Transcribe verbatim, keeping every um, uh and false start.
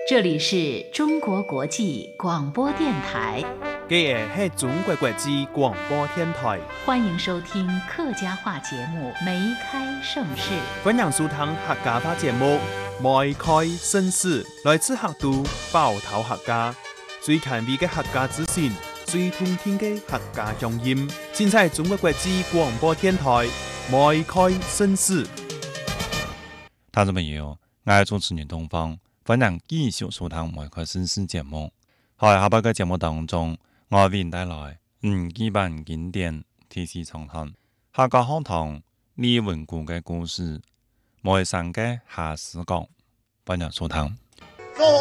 这里是中国国际广播电台， 这个是中国国际广播电台， 欢迎收听客家话节目《梅开盛世》。 欢迎收听客家话节目《梅开盛世》，来自客都包头客家，最权威的客家资讯，最通听的客家乡音，尽在中国国际广播电台《梅开盛世》。 听众朋友，我係主持人東方，歡迎繼續收聽《梅開盛世》節目。喺下半個節目當中，我為您帶來五幾版經典提示長談，客家學堂李文固嘅故事，梅山嘅下士講，歡迎收聽。